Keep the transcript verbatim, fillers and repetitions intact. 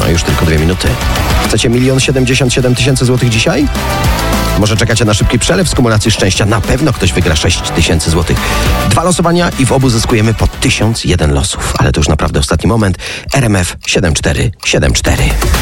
No już tylko dwie minuty. Chcecie milion siedemdziesiąt siedem tysięcy złotych dzisiaj? Może czekacie na szybki przelew z kumulacji szczęścia? Na pewno ktoś wygra sześć tysięcy złotych. Dwa losowania i w obu zyskujemy po tysiąc jeden losów. Ale to już naprawdę ostatni moment. R M F siedem cztery siedem cztery.